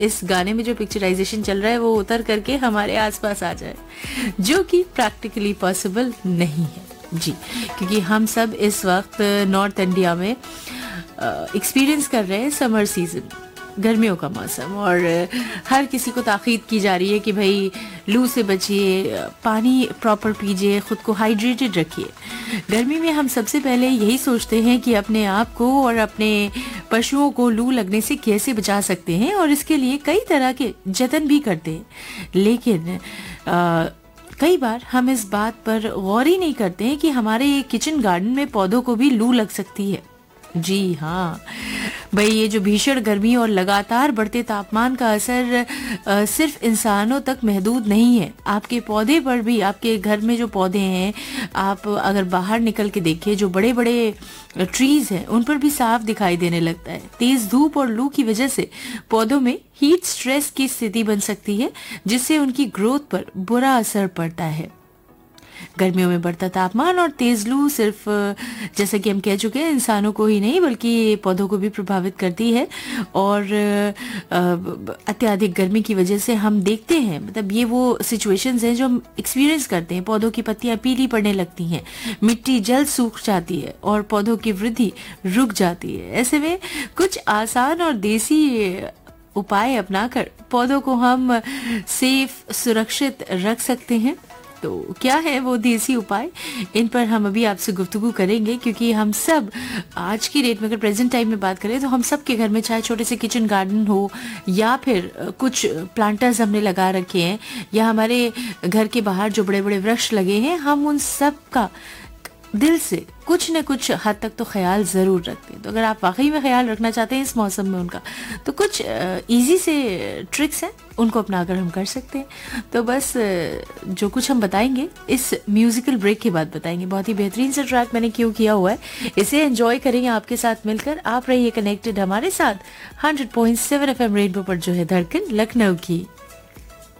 इस गाने में जो पिक्चराइजेशन चल रहा है वो उतर करके हमारे आसपास आ जाए, जो कि प्रैक्टिकली पॉसिबल नहीं है जी, क्योंकि हम सब इस वक्त नॉर्थ इंडिया में एक्सपीरियंस कर रहे हैं समर सीजन, गर्मियों का मौसम, और हर किसी को ताकीद की जा रही है कि भाई लू से बचिए, पानी प्रॉपर पीजिए, खुद को हाइड्रेटेड रखिए। गर्मी में हम सबसे पहले यही सोचते हैं कि अपने आप को और अपने पशुओं को लू लगने से कैसे बचा सकते हैं, और इसके लिए कई तरह के जतन भी करते हैं, लेकिन कई बार हम इस बात पर गौर ही नहीं करते हैं कि हमारे किचन गार्डन में पौधों को भी लू लग सकती है। जी हाँ भाई, ये जो भीषण गर्मी और लगातार बढ़ते तापमान का असर सिर्फ इंसानों तक महदूद नहीं है, आपके पौधे पर भी, आपके घर में जो पौधे हैं, आप अगर बाहर निकल के देखिए, जो बड़े बड़े ट्रीज हैं उन पर भी साफ दिखाई देने लगता है। तेज धूप और लू की वजह से पौधों में हीट स्ट्रेस की स्थिति बन सकती है, जिससे उनकी ग्रोथ पर बुरा असर पड़ता है। गर्मियों में बढ़ता तापमान और तेज लू सिर्फ, जैसा कि हम कह चुके हैं, इंसानों को ही नहीं बल्कि पौधों को भी प्रभावित करती है। और अत्यधिक गर्मी की वजह से हम देखते हैं, मतलब ये वो सिचुएशंस हैं जो हम एक्सपीरियंस करते हैं। पौधों की पत्तियां पीली पड़ने लगती हैं, मिट्टी जल्द सूख जाती है और पौधों की वृद्धि रुक जाती है। ऐसे में कुछ आसान और देसी उपाय अपनाकर पौधों को हम सेफ, सुरक्षित रख सकते हैं। तो क्या है वो देसी उपाय, इन पर हम अभी आपसे गुफ्तगू करेंगे, क्योंकि हम सब आज की डेट में, अगर प्रेजेंट टाइम में बात करें, तो हम सब के घर में चाहे छोटे से किचन गार्डन हो या फिर कुछ प्लांटर्स हमने लगा रखे हैं, या हमारे घर के बाहर जो बड़े बड़े वृक्ष लगे हैं, हम उन सब का दिल से कुछ न कुछ हद तक तो ख्याल ज़रूर रखते हैं। तो अगर आप वाकई में ख्याल रखना चाहते हैं इस मौसम में उनका, तो कुछ इजी से ट्रिक्स हैं, उनको अपनाकर हम कर सकते हैं। तो बस जो कुछ हम बताएंगे इस म्यूजिकल ब्रेक के बाद बताएंगे। बहुत ही बेहतरीन सा ट्रैक मैंने क्यों किया हुआ है, इसे एंजॉय करेंगे आपके साथ मिलकर। आप रहिए कनेक्टेड हमारे साथ 100.7 FM रेनबो पर, जो है धड़कन लखनऊ की।